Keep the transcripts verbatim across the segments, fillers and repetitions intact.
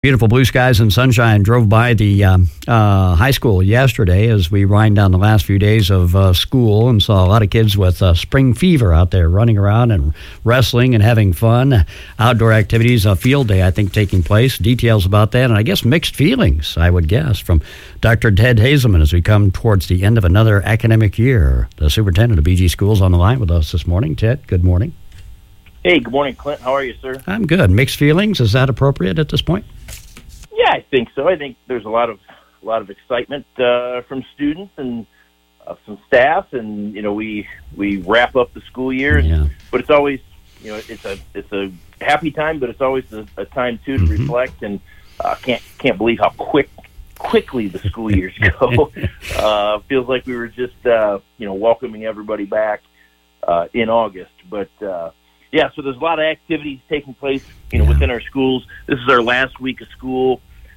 Beautiful blue skies and sunshine. Drove by the um, uh, high school yesterday as we wind down the last few days of uh, school and saw a lot of kids with uh, spring fever out there running around and wrestling and having fun. Outdoor activities, a field day, I think, taking place. Details about that, and I guess mixed feelings, I would guess, from Doctor Ted Hazelman as we come towards the end of another academic year. The superintendent of B G Schools on the line with us this morning. Ted, good morning. Hey, good morning, Clint. How are you, sir? I'm good. Mixed feelings, is that appropriate at this point? Yeah, I think so. I think there's a lot of a lot of excitement uh, from students and uh, some staff, and you know, we we wrap up the school year. And, Yeah. But it's always, you know, it's a it's a happy time, but it's always a, a time too to Mm-hmm. reflect. And uh, can't can't believe how quick quickly the school years go. uh, feels like we were just uh, you know welcoming everybody back uh, in August, but. Uh, Yeah, so there's a lot of activities taking place, you know, Yeah. within our schools. This is our last week of school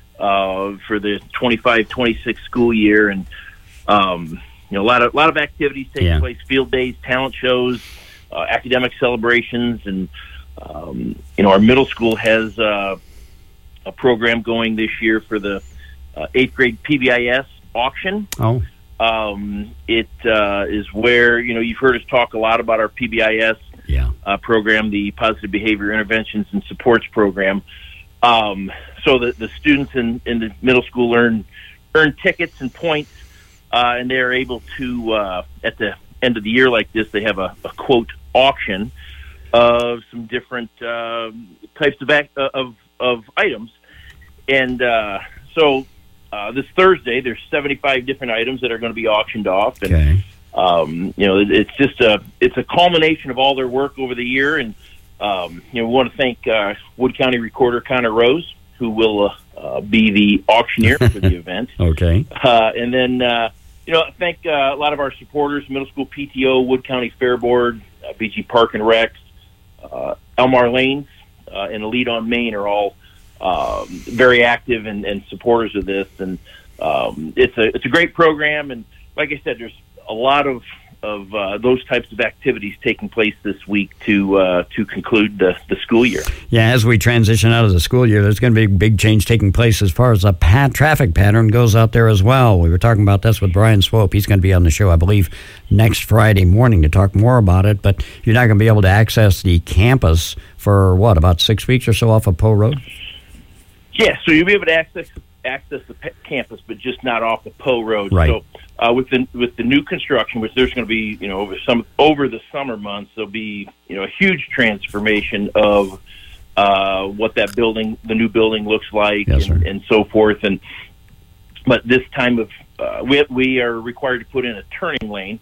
uh, for the twenty-five twenty-six school year, and um, you know, a lot of a lot of activities taking Yeah. place: field days, talent shows, uh, academic celebrations, and um, you know, our middle school has uh, a program going this year for the uh, eighth grade P B I S auction. Oh, Um, it uh, is where, you know, you've heard us talk a lot about our P B I S yeah. uh, program, the Positive Behavior Interventions and Supports program. Um, so the, the students in, in the middle school earn, earn tickets and points, uh, and they're able to, uh, at the end of the year like this, they have a, a quote auction of some different uh, types of, act, uh, of, of items. And uh, so uh, this Thursday, there's seventy-five different items that are going to be auctioned off. And, Okay. Um, you know, it's just a it's a culmination of all their work over the year, and um, you know, we want to thank uh, Wood County Recorder Connor Rose, who will uh, uh, be the auctioneer for the event. Okay. Uh, and then, uh, you know, thank uh, a lot of our supporters: Middle School P T O, Wood County Fair Board, uh, B G Park and Recs, uh, Elmar Lanes, uh, and Elite on Main are all um, very active and, and supporters of this. And um, it's a it's a great program, and like I said, there's a lot of of uh, those types of activities taking place this week to uh, to conclude the, the school year. Yeah, as we transition out of the school year, there's going to be a big change taking place as far as the pat- traffic pattern goes out there as well. We were talking about this with Brian Swope. He's going to be on the show, I believe, next Friday morning to talk more about it. But you're not going to be able to access the campus for, what, about six weeks or so off of Poe Road? Yeah, so you'll be able to access access the pe- campus, but just not off the Poe Road. Right. So uh, with the with the new construction, which there's going to be, you know, over some over the summer months, there'll be, you know, a huge transformation of uh, what that building, the new building, looks like, Yes, and, sir. and so forth. And but this time of uh, we we are required to put in a turning lane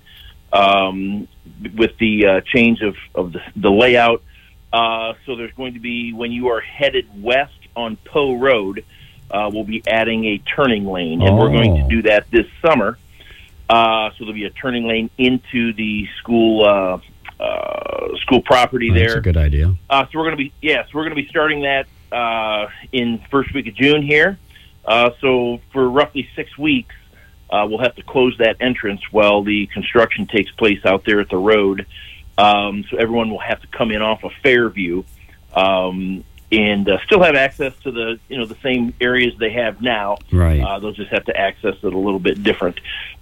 um, with the uh, change of of the, the layout. Uh, so there's going to be, when you are headed west on Poe Road, uh, we'll be adding a turning lane, and Oh. we're going to do that this summer. Uh, so there'll be a turning lane into the school uh, uh, school property Oh, there. That's a good idea. Uh, so we're going to be yeah, so we're going to be starting that uh, in first week of June here. Uh, so for roughly six weeks, uh, we'll have to close that entrance while the construction takes place out there at the road. Um, so everyone will have to come in off of Fairview, um, and uh, still have access to the you know the same areas they have now. Right. Uh, they'll just have to access it a little bit different,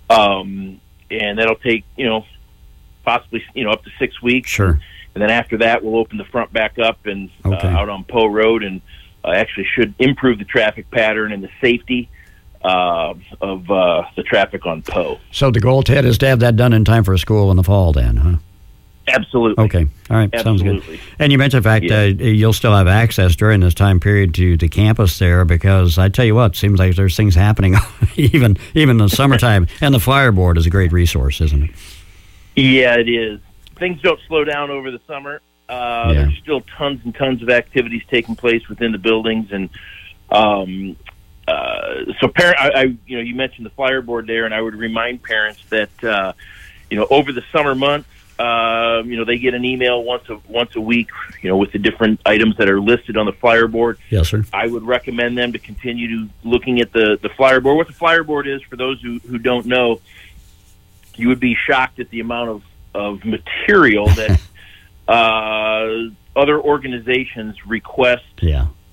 um, and that'll take you know possibly you know up to six weeks. Sure. And then after that, we'll open the front back up and Okay. uh, out on Poe Road, and uh, actually should improve the traffic pattern and the safety uh, of uh, the traffic on Poe. So the goal, Ted, is to have that done in time for school in the fall then, huh? Absolutely. Okay. All right. Sounds good. Absolutely. And you mentioned the fact Yeah. that you'll still have access during this time period to the campus there, because I tell you what, it seems like there's things happening even even in the summertime. And the flyer board is a great resource, isn't it? Yeah, it is. Things don't slow down over the summer. Uh, Yeah. There's still tons and tons of activities taking place within the buildings, and um, uh, so parent. I, I, you know, you mentioned the flyer board there, and I would remind parents that uh, you know over the summer months, uh, you know, they get an email once a once a week, you know, with the different items that are listed on the flyer board. Yes, sir. I would recommend them to continue to looking at the, the flyer board. What the flyer board is, for those who, who don't know, you would be shocked at the amount of, of material that uh, other organizations request Yeah.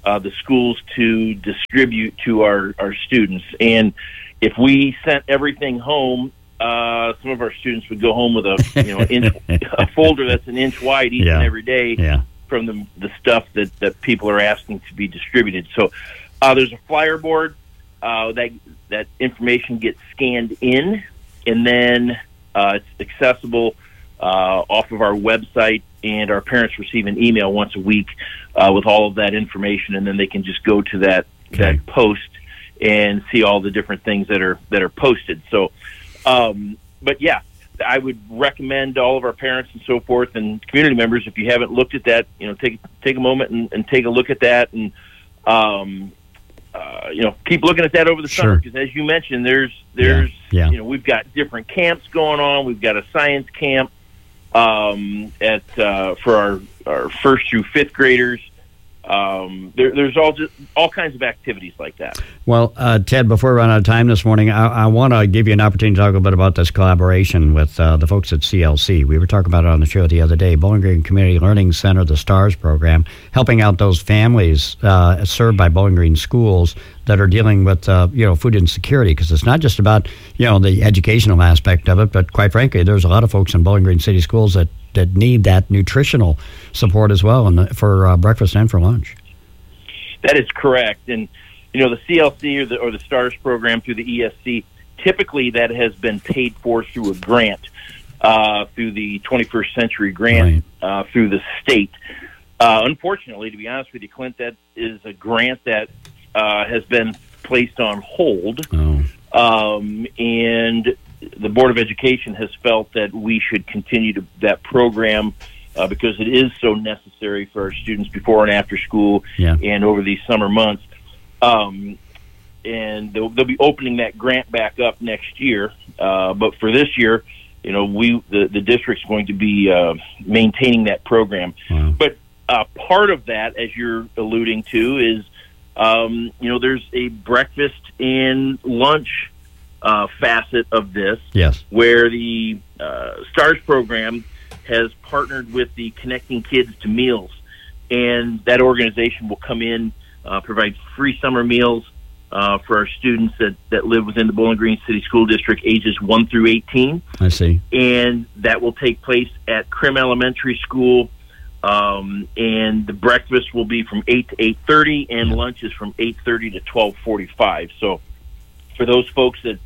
uh, the schools to distribute to our, our students. And if we sent everything home, uh, some of our students would go home with a you know inch, a folder that's an inch wide each yeah. and every day yeah. from the the stuff that, that people are asking to be distributed. So uh, there's a flyer board uh, that that information gets scanned in, and then uh, it's accessible uh, off of our website, and our parents receive an email once a week uh, with all of that information, and then they can just go to that okay. that post and see all the different things that are that are posted. So, um, but yeah, I would recommend to all of our parents and so forth and community members, if you haven't looked at that, you know, take take a moment and, and take a look at that, and um, uh, you know, keep looking at that over the sure. summer, because as you mentioned, there's there's yeah. Yeah. you know, we've got different camps going on. We've got a science camp um, at uh, for our our first through fifth graders. Um, there, there's all just all kinds of activities like that. Well, uh, Ted, before we run out of time this morning, I, I want to give you an opportunity to talk a bit about this collaboration with uh, the folks at C L C. We were talking about it on the show the other day. Bowling Green Community Learning Center, the STARS program, helping out those families uh, served by Bowling Green schools that are dealing with uh, you know food insecurity, because it's not just about you know the educational aspect of it, but quite frankly, there's a lot of folks in Bowling Green City schools that that need that nutritional support as well, and for uh, breakfast and for lunch. That is correct. And, you know, the C L C or the, or the STARS program through the E S C, typically that has been paid for through a grant, uh, through the twenty-first century grant, right. uh, through the state. Uh, unfortunately, to be honest with you, Clint, that is a grant that uh, has been placed on hold. Oh. Um, and the Board of Education has felt that we should continue to that program uh, because it is so necessary for our students before and after school yeah. and over these summer months. Um, and they'll, they'll be opening that grant back up next year. Uh, but for this year, you know, we the, the district's going to be uh, maintaining that program. Wow. But uh, part of that, as you're alluding to, is, um, you know, there's a breakfast and lunch Uh, facet of this, yes, where the uh, STARS program has partnered with the Connecting Kids to Meals, and that organization will come in, uh, provide free summer meals uh, for our students that, that live within the Bowling Green City School District, ages one through eighteen. I see. And that will take place at Krim Elementary School, um, and the breakfast will be from eight to eight thirty, and yeah. lunch is from eight thirty to twelve forty-five. So for those folks that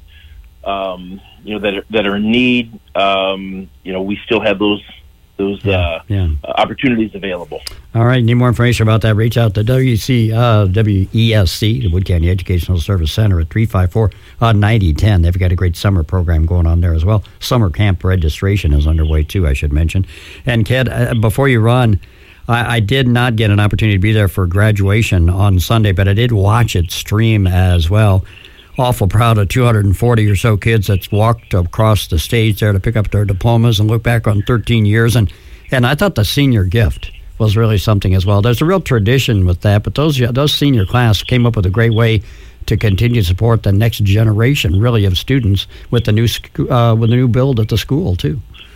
Um, you know that are, that are in need. Um, you know, we still have those those yeah, uh, yeah. Uh, opportunities available. All right. Need more information about that? Reach out to W C uh, W E S C, the Wood County Educational Service Center, at three five four ninety ten. They've got a great summer program going on there as well. Summer camp registration is underway too, I should mention. And Ted, uh, before you run, I, I did not get an opportunity to be there for graduation on Sunday, but I did watch it stream as well. Awful proud of two hundred forty or so kids that's walked across the stage there to pick up their diplomas and look back on thirteen years. And, and I thought the senior gift was really something as well. There's a real tradition with that, but those those senior class came up with a great way to continue to support the next generation, really, of students with the new uh, with the new build at the school, too.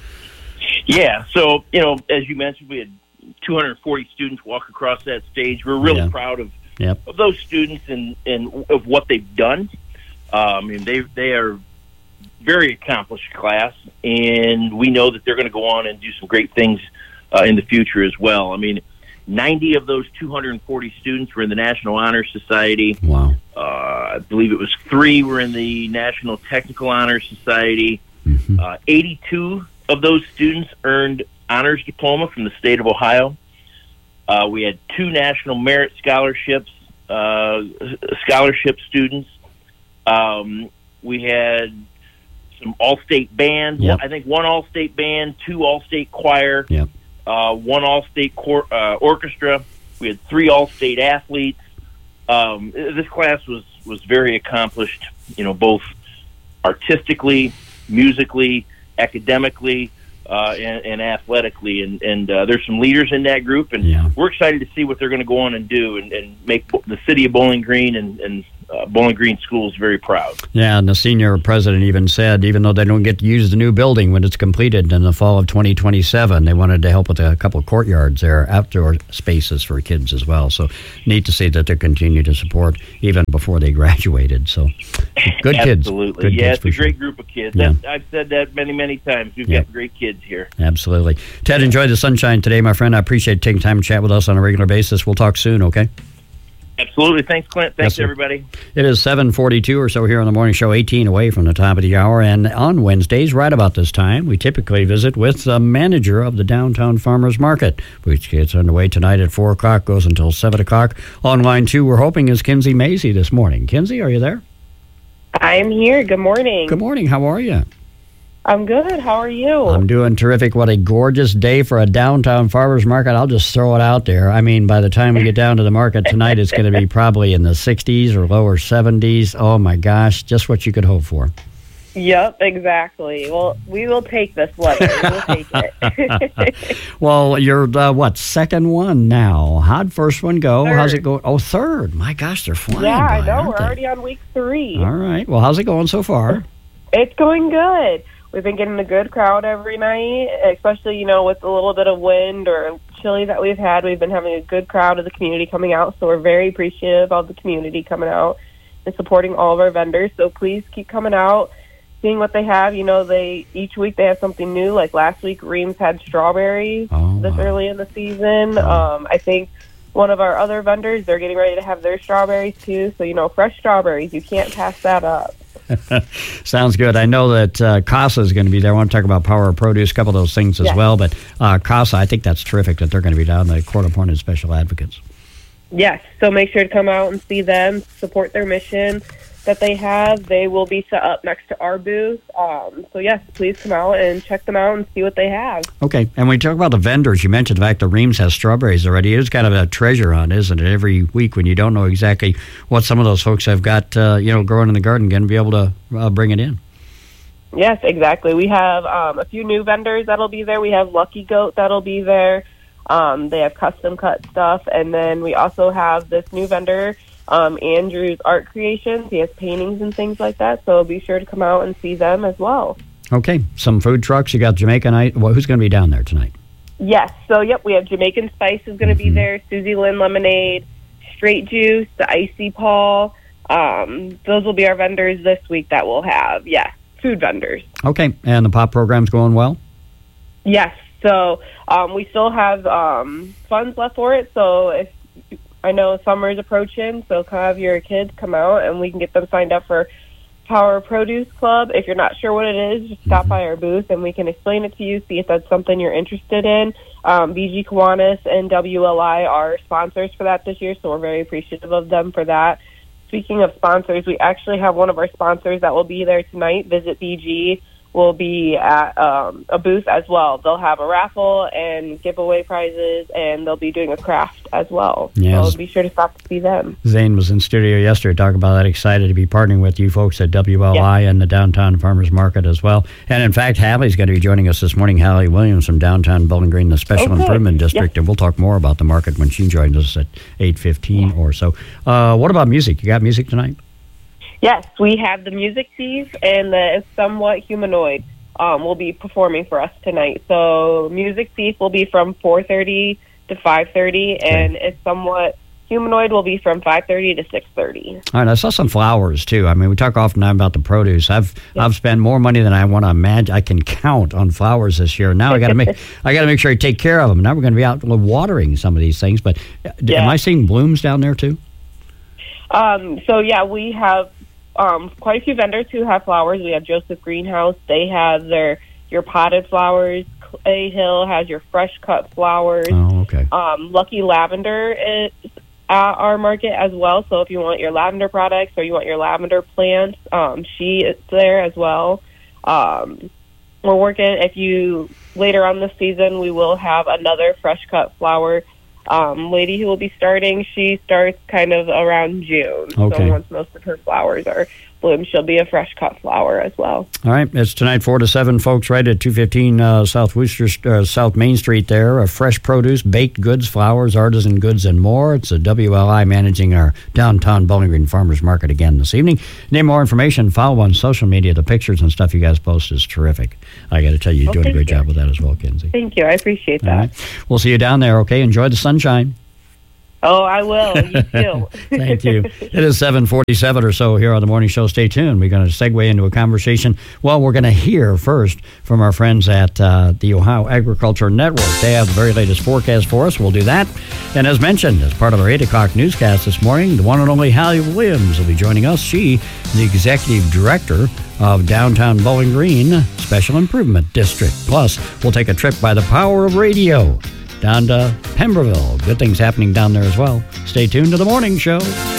Yeah, so, you know, as you mentioned, we had two hundred forty students walk across that stage. We're really yeah. proud of, yep. of those students and, and of what they've done. Uh, I mean, they they are very accomplished class, and we know that they're going to go on and do some great things uh, in the future as well. I mean, ninety of those two hundred forty students were in the National Honor Society. Wow. Uh, I believe it was three were in the National Technical Honor Society. Mm-hmm. Uh, eighty-two of those students earned honors diploma from the state of Ohio. Uh, we had two National Merit Scholarships, uh, scholarship students. Um, we had some all-state band. Yep. I think one all-state band, two all-state choir, yep. uh, one all-state cor- uh, orchestra. We had three all-state athletes. Um, this class was, was very accomplished, you know, both artistically, musically, academically, uh, and, and athletically. And, and uh, there's some leaders in that group, and yeah. we're excited to see what they're going to go on and do and, and make the city of Bowling Green and, and uh, Bowling Green School is very proud. Yeah, and the senior president even said, even though they don't get to use the new building when it's completed in the fall of twenty twenty-seven, they wanted to help with a couple of courtyards there, outdoor spaces for kids as well. So neat to see that they continue to support even before they graduated. So good kids. Absolutely. Good yeah, kids it's a for great sure. group of kids. Yeah. That, I've said that many, many times. We've Yeah. got great kids here. Absolutely. Ted, enjoy the sunshine today, my friend. I appreciate taking time to chat with us on a regular basis. We'll talk soon, okay? Absolutely. Thanks, Clint. Thanks, Yes, sir. everybody. It is seven forty-two or so here on the morning show, eighteen away from the top of the hour. And on Wednesdays, right about this time, we typically visit with the manager of the Downtown Farmers Market, which gets underway tonight at four o'clock, goes until seven o'clock. On line two, we're hoping, is Kinsey Macy this morning. Kinsey, are you there? I'm here. Good morning. Good morning. How are you? I'm good. How are you? I'm doing terrific. What a gorgeous day for a downtown farmers market. I'll just throw it out there. I mean, by the time we get down to the market tonight, it's going to be probably in the sixties or lower seventies. Oh, my gosh. Just what you could hope for. Yep, exactly. Well, we will take this weather. We'll take it. Well, you're, uh, what, second one now? How'd first one go? Third. How's it going? Oh, third. My gosh, they're flying yeah, by, I know. aren't We're they? already on week three. All right. Well, how's it going so far? It's going good. We've been getting a good crowd every night, especially, you know, with a little bit of wind or chilly that we've had. We've been having a good crowd of the community coming out, so we're very appreciative of the community coming out and supporting all of our vendors. So please keep coming out, seeing what they have. You know, they each week they have something new. Like last week, Reams had strawberries Oh, this wow. early in the season. Wow. Um, I think one of our other vendors, they're getting ready to have their strawberries too. So, you know, fresh strawberries, you can't pass that up. Sounds good. I know that uh, CASA is going to be there. I want to talk about Power of Produce, a couple of those things as Yes. well. But uh, CASA, I think that's terrific that they're going to be down, the court-appointed special advocates. Yes, so make sure to come out and see them, support their mission that they have. They will be set up next to our booth. Um, so, yes, please come out and check them out and see what they have. Okay. And when we talk about the vendors, you mentioned the fact that Reams has strawberries already. It is kind of a treasure hunt, isn't it? Every week when you don't know exactly what some of those folks have got, uh, you know, growing in the garden, going to be able to uh, bring it in. Yes, exactly. We have um, a few new vendors that'll be there. We have Lucky Goat that'll be there. Um, they have custom cut stuff. And then we also have this new vendor, um, Andrew's Art Creations. He has paintings and things like that. So be sure to come out and see them as well. Okay. Some food trucks. You got Jamaican. Well, who's going to be down there tonight? Yes. So, yep, we have Jamaican Spice is going to be Mhm. there, Susie Lynn Lemonade, Straight Juice, the Icy Paul. Um, those will be our vendors this week that we'll have. Yes, food vendors. Okay. And the pop program's going well? Yes. So um, we still have um, funds left for it. So if I know summer is approaching, so have your kids come out and we can get them signed up for Power Produce Club. If you're not sure what it is, just stop by our booth and we can explain it to you, see if that's something you're interested in. Um, B G Kiwanis and W L I are sponsors for that this year, so we're very appreciative of them for that. Speaking of sponsors, we actually have one of our sponsors that will be there tonight. Visit B G will be at um, a booth as well. They'll have a raffle and giveaway prizes, and they'll be doing a craft as well. Yes. So be sure to stop to see them. Zane was in studio yesterday talking about that. Excited to be partnering with you folks at W L I Yeah. and the Downtown Farmers Market as well. And in fact, Hallie's going to be joining us this morning. Hallie Williams from Downtown Bowling Green, the Special Oh, good. Improvement District. Yeah. And we'll talk more about the market when she joins us at eight fifteen or so. Uh, what about music? You got music tonight? Yes, we have the Music Thief and the Somewhat Humanoid um, will be performing for us tonight. So Music Thief will be from four thirty to five thirty, and It's Somewhat Humanoid will be from five thirty to six thirty. All right, I saw some flowers too. I mean, we talk often about the produce. I've Yeah. I've spent more money than I want to imagine. I can count on flowers this year. Now I got to make I got to make sure I take care of them. Now we're going to be out watering some of these things. But uh, Yeah. am I seeing blooms down there too? Um, so, yeah, we have um, quite a few vendors who have flowers. We have Joseph Greenhouse. They have their your potted flowers. Clay Hill has your fresh cut flowers. Oh, okay. Um, Lucky Lavender is at our market as well. So if you want your lavender products or you want your lavender plants, um, she is there as well. Um, we're working, if you, later on this season, we will have another fresh cut flower um, lady who will be starting. She starts kind of around June. Okay. So once most of her flowers are bloom. She'll be a fresh cut flower as well. All right, it's tonight four to seven, folks, right at two fifteen uh, South Worcester, uh, South Main Street there. Uh, fresh produce, baked goods, flowers, artisan goods, and more. It's a W L I managing our downtown Bowling Green Farmers Market again this evening. Need more information, follow on social media. The pictures and stuff you guys post is terrific. I got to tell you, you're well, doing a great you. job with that as well, Kinsey. Thank you. I appreciate that. All right. We'll see you down there, okay? Enjoy the sunshine. Oh, I will. You too. Thank you. It is seven forty-seven or so here on the morning show. Stay tuned. We're going to segue into a conversation. Well, we're going to hear first from our friends at uh, the Ohio Agriculture Network. They have the very latest forecast for us. We'll do that. And as mentioned, as part of our eight o'clock newscast this morning, the one and only Hallie Williams will be joining us. She is the Executive Director of Downtown Bowling Green Special Improvement District. Plus, we'll take a trip by the power of radio down to Pemberville. Good things happening down there as well. Stay tuned to the morning show.